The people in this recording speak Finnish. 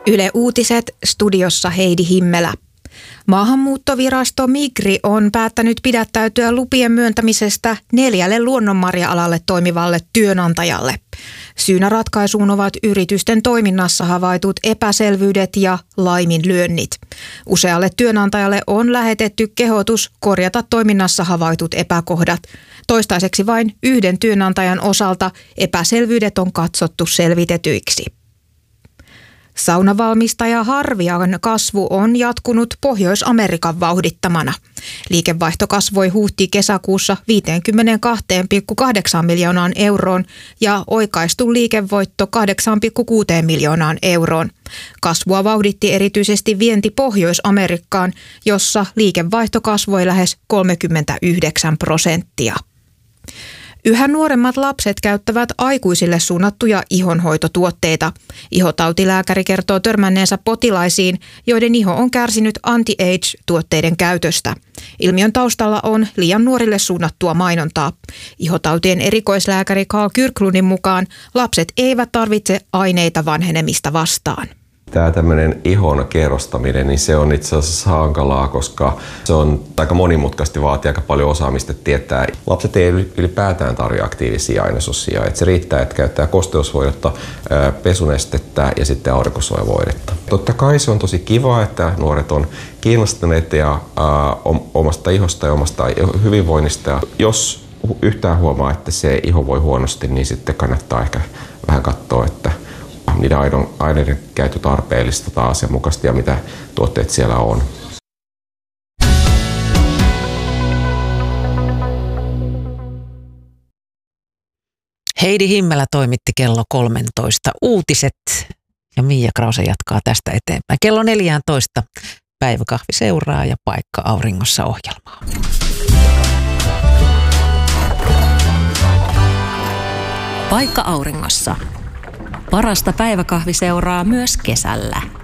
Yle Uutiset, studiossa Heidi Himmelä. Maahanmuuttovirasto Migri on päättänyt pidättäytyä lupien myöntämisestä 4 luonnonmarja-alalle toimivalle työnantajalle. Syynä ratkaisuun ovat yritysten toiminnassa havaitut epäselvyydet ja laiminlyönnit. Usealle työnantajalle on lähetetty kehotus korjata toiminnassa havaitut epäkohdat. Toistaiseksi vain 1 työnantajan osalta epäselvyydet on katsottu selvitetyiksi. Saunavalmistaja Harvian kasvu on jatkunut Pohjois-Amerikan vauhdittamana. Liikevaihto kasvoi huhti-kesäkuussa 52,8 miljoonaan euroon ja oikaistu liikevoitto 8,6 miljoonaan euroon. Kasvua vauhditti erityisesti vienti Pohjois-Amerikkaan, jossa liikevaihto kasvoi lähes 39%. Yhä nuoremmat lapset käyttävät aikuisille suunnattuja ihonhoitotuotteita. Ihotautilääkäri kertoo törmänneensä potilaisiin, joiden iho on kärsinyt anti-age-tuotteiden käytöstä. Ilmiön taustalla on liian nuorille suunnattua mainontaa. Ihotautien erikoislääkäri Carl Kyrklundin mukaan lapset eivät tarvitse aineita vanhenemista vastaan. Tämä tämmöinen ihon kerrostaminen, niin se on itse asiassa hankalaa, koska se on aika monimutkaisesti, vaatii aika paljon osaamista, että tietää. Lapset ei ylipäätään tarvitse aktiivisia ainesosia. Että se riittää, että käyttää kosteusvoidetta, pesunestettä ja sitten aurinkosuojavoidetta. Totta kai se on tosi kiva, että nuoret on kiinnostuneita ja omasta ihosta ja omasta hyvinvoinnista. Ja jos yhtään huomaa, että se iho voi huonosti, niin sitten kannattaa ehkä vähän katsoa, että niiden aineiden käyttö tarpeellista tai asianmukaista ja mitä tuotteet siellä on. Heidi Himmelä toimitti kello 13 uutiset ja Mia Krause jatkaa tästä eteenpäin. Kello 14 päiväkahvi seuraa ja Paikka auringossa ohjelmaa. Paikka auringossa. Parasta päiväkahvi seuraa myös kesällä.